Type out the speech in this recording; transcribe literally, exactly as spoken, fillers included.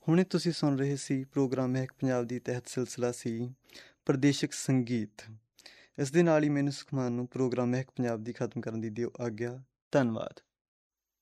ਹੁਣੇ ਤੁਸੀਂ ਸੁਣ ਰਹੇ ਸੀ ਪ੍ਰੋਗਰਾਮ ਮਹਿਕ ਪੰਜਾਬ ਦੀ ਤਹਿਤ ਸਿਲਸਿਲਾ ਸੀ ਪ੍ਰਦੇਸ਼ਕ ਸੰਗੀਤ। ਇਸ ਦੇ ਨਾਲ ਹੀ ਮੈਨੂੰ ਸੁਖਮਾਨ ਨੂੰ ਪ੍ਰੋਗਰਾਮ ਮਹਿਕ ਪੰਜਾਬ ਦੀ ਖਤਮ ਕਰਨ ਦੀ ਦਿਓ ਆਗਿਆ। ਧੰਨਵਾਦ।